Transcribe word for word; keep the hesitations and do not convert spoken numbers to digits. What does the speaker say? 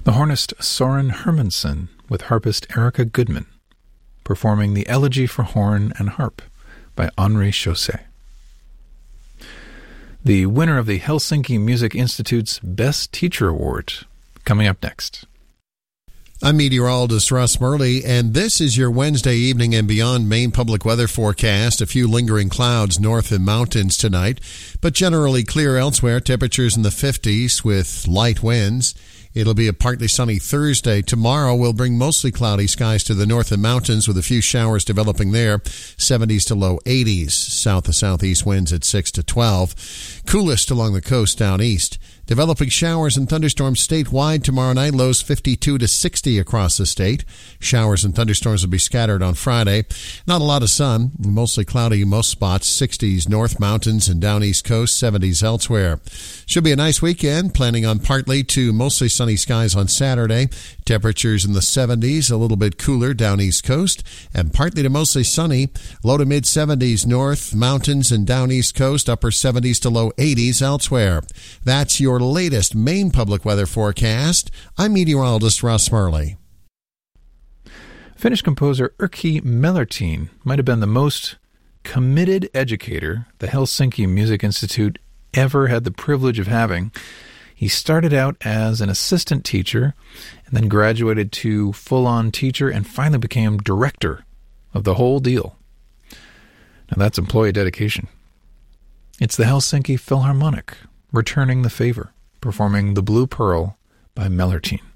The hornist Soren Hermansen with harpist Erica Goodman, performing the Elegy for Horn and Harp by Henri Chausset. The winner of the Helsinki Music Institute's Best Teacher Award, coming up next. I'm meteorologist Russ Murley, and this is your Wednesday evening and beyond Maine public weather forecast. A few lingering clouds north in mountains tonight, but generally clear elsewhere. Temperatures in the fifties with light winds. It'll be a partly sunny Thursday. Tomorrow will bring mostly cloudy skies to the north and mountains with a few showers developing there. seventies to low eighties. South to southeast winds at six to twelve. Coolest along the coast down east. Developing showers and thunderstorms statewide tomorrow night. Lows fifty-two to sixty across the state. Showers and thunderstorms will be scattered on Friday. Not a lot of sun. Mostly cloudy in most spots. sixties north mountains and down east coast. seventies elsewhere. Should be a nice weekend. Planning on partly to mostly sunny skies on Saturday. Temperatures in the seventies. A little bit cooler down east coast. And partly to mostly sunny. Low to mid seventies north mountains and down east coast. Upper seventies to low eighties elsewhere. That's your latest Maine public weather forecast. I'm meteorologist Russ Murley. Finnish composer Erkki Mellertin might have been the most committed educator the Helsinki Music Institute ever had the privilege of having. He started out as an assistant teacher and then graduated to full-on teacher and finally became director of the whole deal. Now that's employee dedication. It's the Helsinki Philharmonic returning the favor, performing The Blue Pearl by Mellertin.